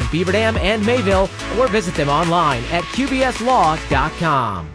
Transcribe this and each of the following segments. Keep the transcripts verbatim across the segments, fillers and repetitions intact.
in Beaver Dam and Mayville, or visit them online at Q B S law dot com.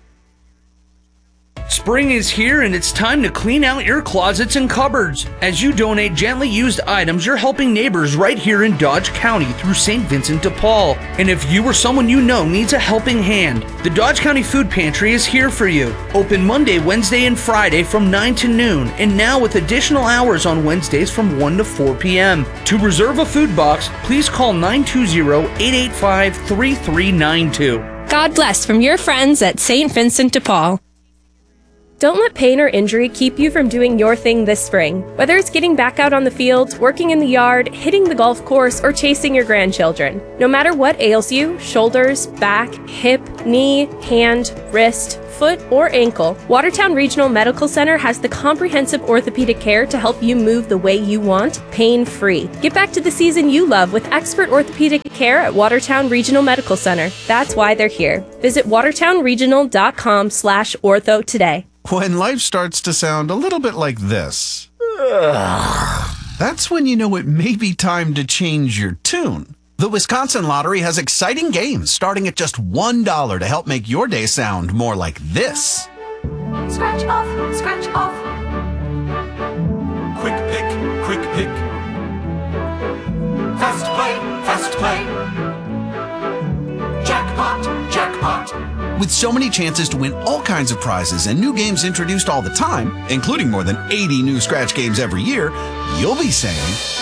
Spring is here and it's time to clean out your closets and cupboards. As you donate gently used items, you're helping neighbors right here in Dodge County through Saint Vincent de Paul. And if you or someone you know needs a helping hand, the Dodge County Food Pantry is here for you. Open Monday, Wednesday, and Friday from nine to noon, and now with additional hours on Wednesdays from one to four p.m. To reserve a food box, please call nine two zero, eight eight five, three three nine two. God bless from your friends at Saint Vincent de Paul. Don't let pain or injury keep you from doing your thing this spring. Whether it's getting back out on the field, working in the yard, hitting the golf course, or chasing your grandchildren. No matter what ails you, shoulders, back, hip, knee, hand, wrist, foot, or ankle, Watertown Regional Medical Center has the comprehensive orthopedic care to help you move the way you want, pain-free. Get back to the season you love with expert orthopedic care at Watertown Regional Medical Center. That's why they're here. Visit watertown regional dot com slash ortho today. When life starts to sound a little bit like this, that's when you know it may be time to change your tune. The Wisconsin Lottery has exciting games starting at just one dollar to help make your day sound more like this. Scratch off, scratch off. Quick pick, quick pick. Fast play, fast play. Jackpot, jackpot. With so many chances to win all kinds of prizes and new games introduced all the time, including more than eighty new scratch games every year, you'll be saying,